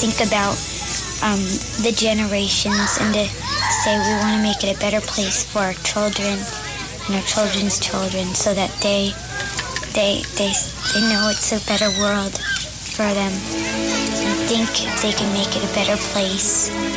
think about the generations and to say we want to make it a better place for our children and our children's children so that they know it's a better world for them and think they can make it a better place.